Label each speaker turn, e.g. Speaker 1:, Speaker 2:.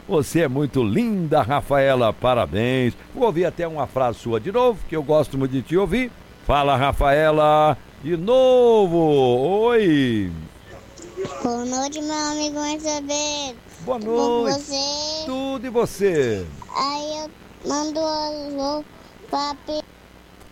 Speaker 1: Você é muito linda, Rafaela, parabéns. Vou ouvir até uma frase sua de novo, que eu gosto muito de te ouvir. Fala, Rafaela, de novo. Oi.
Speaker 2: Boa noite, meu amigo Elizabeth.
Speaker 1: Boa
Speaker 2: Tudo bom com
Speaker 1: noite.
Speaker 2: você?
Speaker 1: Tudo e você?
Speaker 2: Aí eu mando alô pra